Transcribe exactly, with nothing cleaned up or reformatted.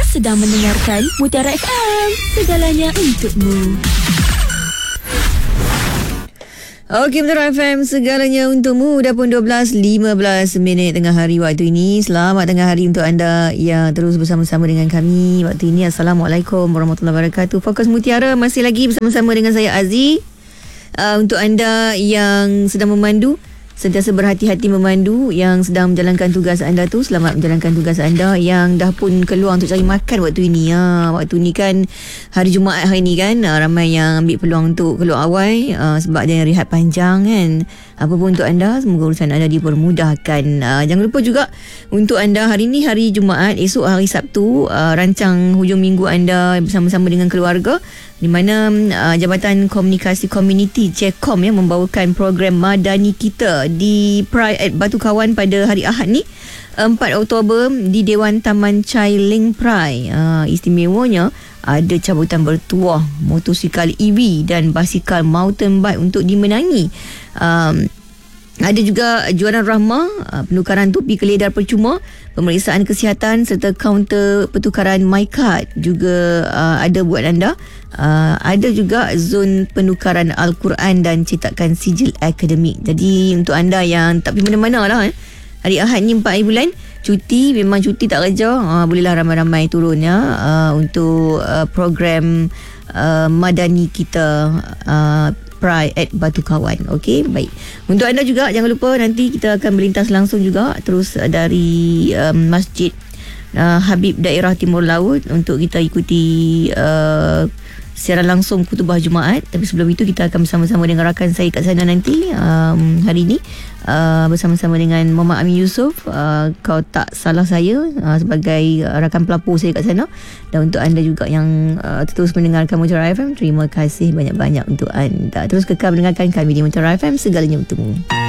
sedang mendengarkan Mutiara F M, segalanya untukmu. Okey, Mutiara F M, segalanya untukmu. Dah pun dua belas lima belas minit tengah hari waktu ini. Selamat tengah hari untuk anda yang terus bersama-sama dengan kami waktu ini. Assalamualaikum warahmatullahi wabarakatuh. Fokus Mutiara masih lagi bersama-sama dengan saya Aziz. Uh, untuk anda yang sedang memandu, sentiasa berhati-hati memandu. Yang sedang menjalankan tugas anda tu, selamat menjalankan tugas anda. Yang dah pun keluar untuk cari makan waktu ini, ha. Waktu ni kan hari Jumaat hari ni kan, uh, ramai yang ambil peluang untuk keluar awal, uh, sebab ada yang rehat panjang kan. Apa pun untuk anda, semoga urusan anda dipermudahkan. uh, Jangan lupa juga untuk anda, hari ni hari Jumaat, esok hari Sabtu, uh, rancang hujung minggu anda bersama-sama dengan keluarga, di mana uh, Jabatan Komunikasi Komuniti J C O M ya, membawakan program Madani Kita di Pride at Batu Kawan pada hari Ahad ni, empat Oktober, di Dewan Taman Chai Ling Pride. Uh, istimewanya ada cabutan bertuah motosikal E V dan basikal mountain bike untuk dimenangi. Um, Ada juga jualan rahmah, uh, penukaran topi keledar percuma, pemeriksaan kesihatan serta kaunter pertukaran MyCard juga uh, ada buat anda. Uh, ada juga zon penukaran Al-Quran dan cetakan sijil akademik. Jadi untuk anda yang tak pergi mana-mana lah, eh, hari Ahad ni empat hari bulan cuti, memang cuti tak kerja, uh, bolehlah ramai-ramai turun ya, uh, untuk uh, program uh, Madani Kita uh, Pride at Batu Kawan. Okey, baik. Untuk anda juga jangan lupa, nanti kita akan melintas langsung juga terus dari um, Masjid uh, Habib Daerah Timur Laut untuk kita ikuti uh, secara langsung khutbah Jumaat. Tapi sebelum itu kita akan bersama-sama dengan rakan saya kat sana nanti um, hari ini, uh, bersama-sama dengan Muhammad Amin Yusof. uh, Kau tak salah saya uh, sebagai uh, rakan pelapor saya kat sana. Dan untuk anda juga yang uh, terus mendengarkan Mutiara F M, terima kasih banyak-banyak untuk anda. Terus kekal mendengarkan kami di Mutiara F M, segalanya untukmu.